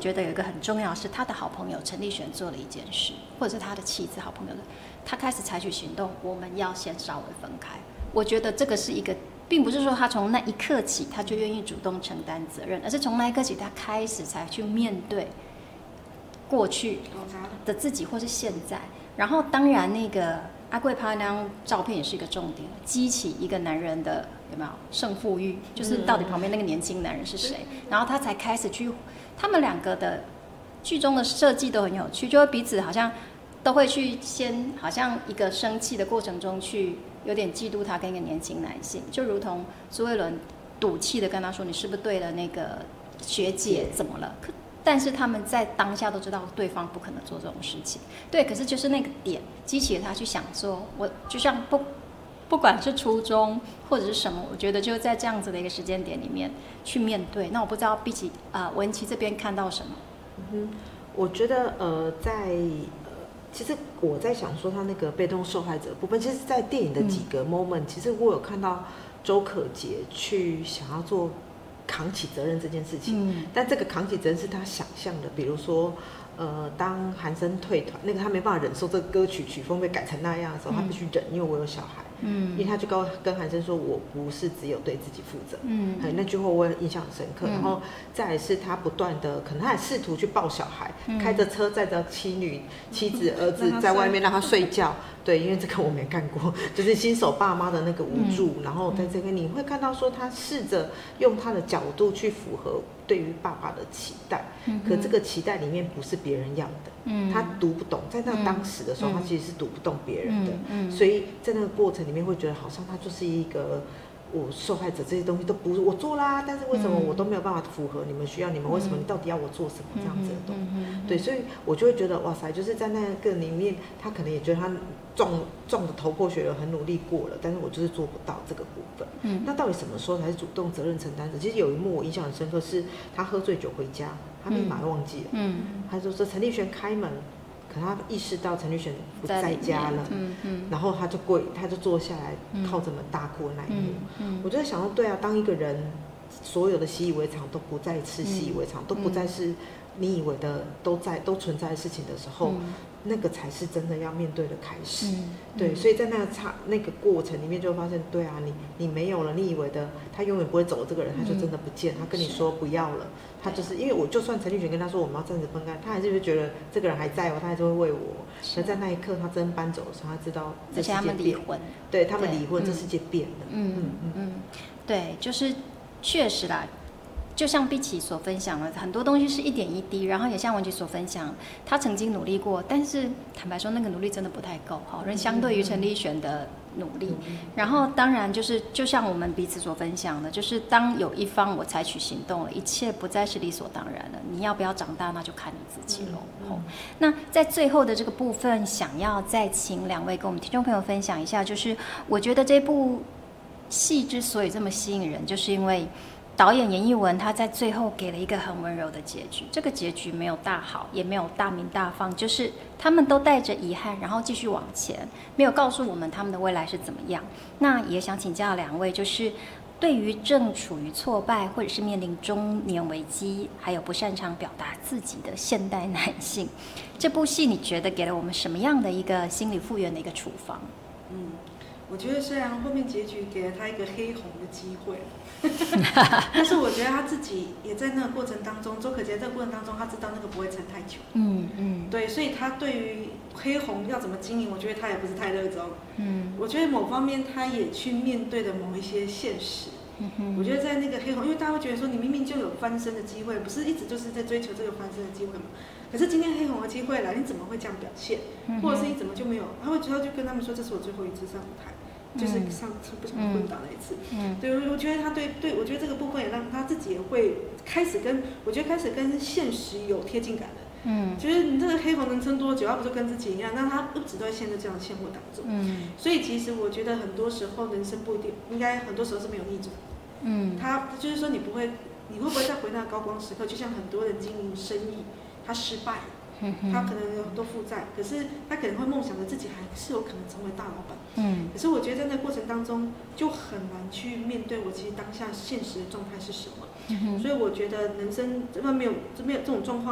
觉得有一个很重要的是，他的好朋友陈立璇做了一件事，或者是他的妻子好朋友的，他开始采取行动，我们要先稍微分开。我觉得这个是一个，并不是说他从那一刻起他就愿意主动承担责任，而是从那一刻起他开始才去面对过去的自己或是现在。然后当然那个阿贵拍那张照片也是一个重点，激起一个男人的有没有胜负欲，就是到底旁边那个年轻男人是谁，然后他才开始去，他们两个的剧中的设计都很有趣，就会彼此好像都会去先好像一个生气的过程中去有点嫉妒他跟一个年轻男性，就如同苏慧伦赌气的跟他说你是不是对了那个学姐怎么了，但是他们在当下都知道对方不可能做这种事情，对，可是就是那个点激起了他去想说，我就像不管是初衷或者是什么，我觉得就在这样子的一个时间点里面去面对。那我不知道比起文琪这边看到什么？ 我觉得其实我在想说他那个被动受害者部分，其实在电影的几个 moment，其实我有看到周可杰去想要做扛起责任这件事情，但这个扛起责任是他想象的，比如说当韩生退团，那个他没办法忍受这个歌曲曲风被改成那样的时候，他必须忍，因为我有小孩。因为他就跟韩生说，我不是只有对自己负责。那句话我印象很深刻。然后再来是他不断的，可能他也试图去抱小孩，开着车载着妻子儿子在外面让他睡觉。对，因为这个我没看过，就是新手爸妈的那个无助。然后在这个你会看到说，他试着用他的角度去符合对于爸爸的期待，可这个期待里面不是别人要的。他读不懂，在那当时的时候，他其实是读不懂别人的。所以在那个过程里面会觉得好像他就是一个我受害者，这些东西都不是我做啦，但是为什么我都没有办法符合你们需要？你们为什么你到底要我做什么这样子的东西？对，所以我就会觉得哇塞，就是在那个里面，他可能也觉得他撞得头破血流，很努力过了，但是我就是做不到这个部分。那到底什么时候才是主动责任承担者？其实有一幕我印象很深刻，是他喝醉酒回家，他密码忘记了，他就说陈立璇开门。可他意识到陈立璇不在家了，然后他就坐下来，靠着门大哭的那一幕。我就在想说，对啊，当一个人所有的习以为常都不再是习以为常，都不再是你以为的都存在的事情的时候，那个才是真的要面对的开始。对，所以在那个过程里面就会发现，对啊，你没有了，你以为的他永远不会走的这个人，他就真的不见，他跟你说不要了。他就是因为我就算陈立璇跟他说我们要暂时分开，他还是会觉得这个人还在哦，他还是会为我。可在那一刻他真搬走的时候，他知道这世界变了，而且他们离婚，对他们离婚，这世界变了。 对，就是确实啦。就像碧琪所分享的，很多东西是一点一滴，然后也像文琪所分享，他曾经努力过，但是坦白说，那个努力真的不太够，相对于陈立璇的努力。然后当然就像我们彼此所分享的，就是当有一方我采取行动了，一切不再是理所当然了。你要不要长大，那就看你自己喽。那在最后的这个部分，想要再请两位跟我们听众朋友分享一下，就是我觉得这部戏之所以这么吸引人，就是因为导演严艺文他在最后给了一个很温柔的结局，这个结局没有大好，也没有大名大放，就是他们都带着遗憾，然后继续往前，没有告诉我们他们的未来是怎么样。那也想请教两位，就是对于正处于挫败或者是面临中年危机，还有不擅长表达自己的现代男性，这部戏你觉得给了我们什么样的一个心理复原的一个处方？ 我觉得虽然后面结局给了他一个黑红的机会，但是我觉得他自己也在那个过程当中，周可杰在这个过程当中，他知道那个不会撑太久。对，所以他对于黑红要怎么经营，我觉得他也不是太热衷。我觉得某方面他也去面对了某一些现实。我觉得在那个黑红，因为大家会觉得说你明明就有翻身的机会，不是一直就是在追求这个翻身的机会吗？可是今天黑红的机会来，你怎么会这样表现？或者是你怎么就没有？他就跟他们说，这是我最后一次上舞台，就是上次不想昏倒那一次。对，我觉得他对我觉得这个部分也让他自己也会开始跟现实有贴近感的。觉得你这个黑红能撑多久？他不就跟自己一样？那他一直都在陷在这样的漩涡当中。所以其实我觉得很多时候人生不一定，应该很多时候是没有逆转。他就是说你会不会再回那个高光时刻？就像很多人经营生意，他失败了，他可能有很多负债，可是他可能会梦想着自己还是有可能成为大老板。可是我觉得在那个过程当中就很难去面对我其实当下现实的状态是什么。所以我觉得人生没有这种状况。